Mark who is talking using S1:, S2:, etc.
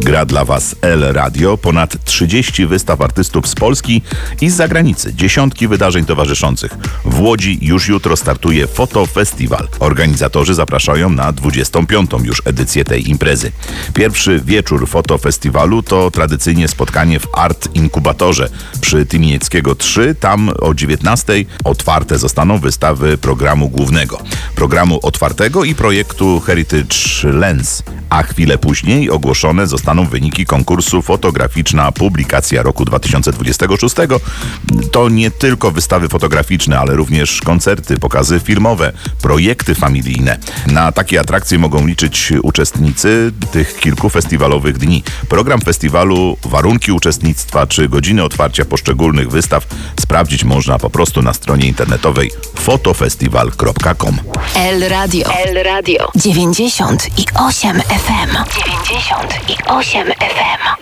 S1: Gra dla Was El Radio, ponad 30 wystaw artystów z Polski i z zagranicy, dziesiątki wydarzeń towarzyszących. W Łodzi już jutro startuje Fotofestiwal. Organizatorzy zapraszają na 25. już edycję tej imprezy. Pierwszy wieczór Fotofestiwalu to tradycyjnie spotkanie w Art Inkubatorze przy Tymienieckiego 3. Tam o 19:00 otwarte zostaną wystawy programu głównego, programu otwartego i projektu Heritage Lens. A chwilę później ogłoszone zostaną wyniki konkursu Fotograficzna Publikacja roku 2026. To nie tylko wystawy fotograficzne, ale również koncerty, pokazy filmowe, projekty familijne. Na takie atrakcje mogą liczyć uczestnicy tych kilku festiwalowych dni. Program festiwalu, warunki uczestnictwa czy godziny otwarcia poszczególnych wystaw sprawdzić można po prostu na stronie internetowej fotofestiwal.com.
S2: El Radio 98 FM. 98 FM.